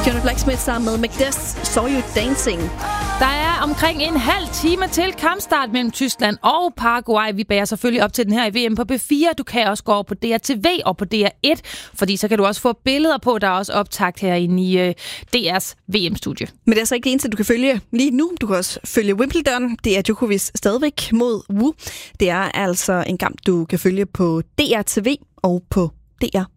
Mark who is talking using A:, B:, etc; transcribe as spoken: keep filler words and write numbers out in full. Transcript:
A: Fiona Blacksmith sammen med Macbeth, Saw You Dancing.
B: Der er omkring en halv time til kampstart mellem Tyskland og Paraguay. Vi bærer selvfølgelig op til den her i V M på B fire. Du kan også gå over på D R T V og på D R et, fordi så kan du også få billeder på. Der er også optakt herinde i uh, D R's V M-studie.
A: Men det er så ikke det eneste, du kan følge lige nu. Du kan også følge Wimbledon. Det er Djokovic stadigvæk mod Wu. Det er altså en kamp, du kan følge på D R T V og på D R